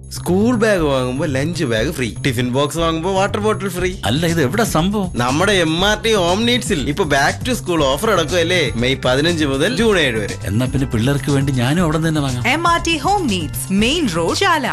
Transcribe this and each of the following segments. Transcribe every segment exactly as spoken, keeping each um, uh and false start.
School bag വാങ്ങുമ്പോ lunch bag free, tiffin box വാങ്ങുമ്പോ water bottle free. അല്ല, ഇത് എവിടെ സംഭവം? നമ്മുടെ എം ആർ ടി ഹോം നീഡ്സിൽ ഇപ്പൊ back to school offer നടക്കുമല്ലേ, May പതിനഞ്ച് മുതൽ ജൂൺ ഏഴ് വരെ. എന്നാ പിന്നെ പിള്ളേർക്ക് വേണ്ടി ഞാനും അവിടെ തന്നെ വാങ്ങാം. M R T home needs, main road, ചാല.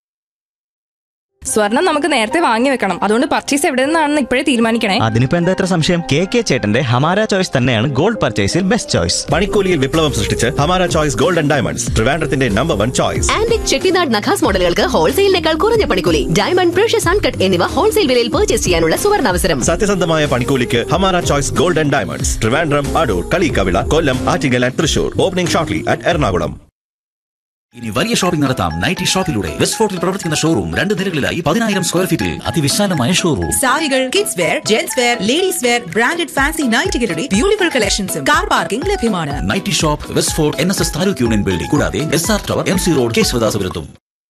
സ്വർണം നമുക്ക് നേരത്തെ വാങ്ങി വെക്കണം, അതുകൊണ്ട് പർച്ചേസ് എവിടെ നിന്നാണെന്ന് ഇപ്പോഴേ തീരുമാനിക്കണേ. അതിനിപ്പോ എന്താ ഇത്ര സംശയം? കെ കെ ചേട്ടന്റെ ഹമാര ചോയ്സ് തന്നെയാണ് ഗോൾഡ് പർച്ചേസിൽ ബെസ്റ്റ് ചോയ്സ്. പണിക്കൂലിയിൽ വിപ്ലവം സൃഷ്ടിച്ച് Hamara choice gold and diamonds, ട്രിവാൻഡ്രത്തിന്റെ number one choice. Antique Chettinad നഖാസ് മോഡലുകൾക്ക് ഹോൾസെയിലിനേക്കാൾ കുറഞ്ഞ പണിക്കൂലി. ഡയമണ്ട്, പ്രഷ്യസ് അൺകട്ട് എന്നിവ ഹോൾസെയിൽ വിലയിൽ പർച്ചേസ് ചെയ്യാനുള്ള സുവർണാവസരം. സത്യസന്ധമായ പണിക്കൂലിക്ക് Hamara choice gold and diamonds, Trivandrum, Adoor, Kaliyikkavila, Kollam, Attingal and Thrissur. Opening shortly at Ernakulam. ഇനി വലിയ ഷോപ്പിംഗ് നടത്താം നൈറ്റി ഷോപ്പിലൂടെ. വെസ്റ്റ് ഫോർട്ടിൽ പ്രവർത്തിക്കുന്ന ഷോറൂം രണ്ട് നിലകളിലായി പതിനായിരം സ്ക്വയർ ഫീറ്റിൽ അതിവിശാലമായ ഷോറൂം. സാരികൾ, kids wear, gents wear, ladies wear, branded fancy നൈറ്റികളുടെ beautiful കളക്ഷൻസും കാർ പാർക്കിംഗ് ലഭ്യമാണ്. Nightie shop, west fort, N S S taluk union building, കൂടാതെ S R tower, M C road, കേശവദാസപുരത്തും.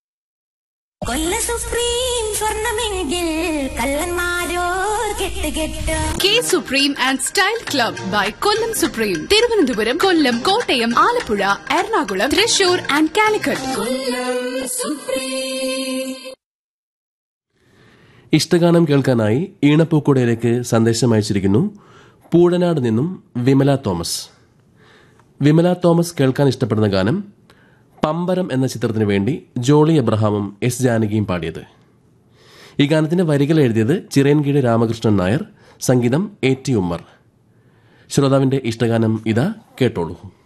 K supreme and style club by Kollam supreme, Thiruvananthapuram, Kollam, Kottayam, Alappuzha, Ernakulam, Thrissur and Calicut. ഇഷ്ടഗാനം കേൾക്കാനായി ഈണപ്പൂക്കുടയിലേക്ക് സന്ദേശം അയച്ചിരിക്കുന്നു പൂഴനാട് നിന്നും Vimala Thomas. Vimala Thomas കേൾക്കാൻ ഇഷ്ടപ്പെടുന്ന ഗാനം പമ്പരം എന്ന ചിത്രത്തിനു വേണ്ടി ജോളി എബ്രഹാമും എസ് ജാനകിയും പാടിയത്. ഈ ഗാനത്തിന്റെ വരികൾ എഴുതിയത് ചിറയൻകീഴ് രാമകൃഷ്ണൻ നായർ, സംഗീതം എ ടി ഉമ്മർ. ശ്രോതാവിന്റെ ഇഷ്ടഗാനം ഇതാ, കേട്ടോളൂ.